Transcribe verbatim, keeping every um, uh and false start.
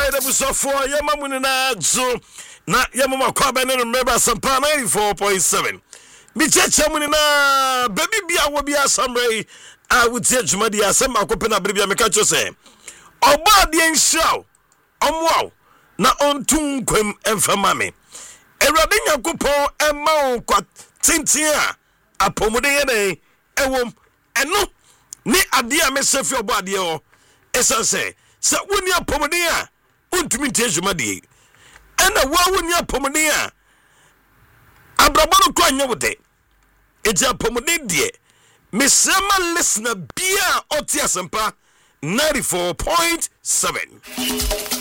right, episode four. Yamamunina Zo. Na Yamama Kwabene remember Sampa ninety-four point seven. Michecha Munina, baby Bia will be a summary. I would say Jumadia, some Akopena Bribia Mekacho say. Oba the show. Omwow. Na on tun kwem enfamame. Erade Nyankopon emma kwa tintia apomode yene ewom eno ni ade a mesefi obo ade o esa se se woni apomode a untumi ntejuma de ena wa woni apomode a abraboro ko anyewode eji apomode de mesema listener bia oti asempa ninety-four point seven.